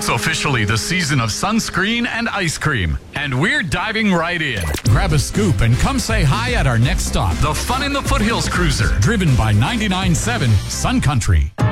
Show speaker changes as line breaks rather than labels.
It's officially the season of sunscreen and ice cream, and we're diving right in.
Grab a scoop and come say hi at our next stop.
The Fun in the Foothills Cruiser,
Driven by 99.7 Sun Country.